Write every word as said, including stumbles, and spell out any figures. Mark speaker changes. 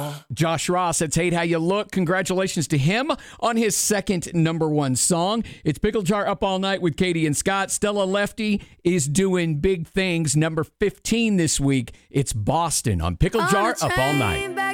Speaker 1: Josh Ross at Hate How You Look. Congratulations to him on his second number one song. It's Pickle Jar Up All Night with Katie and Scott. Stella Lefty is doing big things. Number fifteen this week. It's Boston on Pickle Jar Up All Night.